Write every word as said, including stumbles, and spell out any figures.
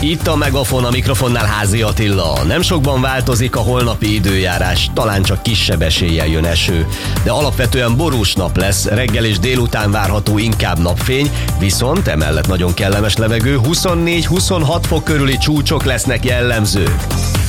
Itt a Megafon, a mikrofonnál Házi Attila. Nem sokban változik a holnapi időjárás, talán csak kisebb eséllyel jön eső. De alapvetően borús nap lesz, reggel és délután várható inkább napfény, viszont emellett nagyon kellemes levegő, huszonnégy-huszonhat fok körüli csúcsok lesznek jellemzők.